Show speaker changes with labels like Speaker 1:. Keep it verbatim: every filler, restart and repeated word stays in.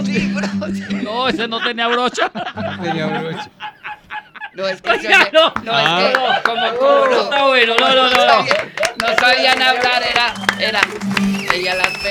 Speaker 1: Sí, brocha.
Speaker 2: No, ese no tenía brocha.
Speaker 3: Tenía brocha.
Speaker 1: No, es que,
Speaker 2: Oiga,
Speaker 1: se-
Speaker 2: no.
Speaker 1: no,
Speaker 3: Ah.
Speaker 1: es que como,
Speaker 2: No,
Speaker 1: como
Speaker 2: no está bueno, no, no, no, no.
Speaker 1: no sabían hablar, era, era, ella las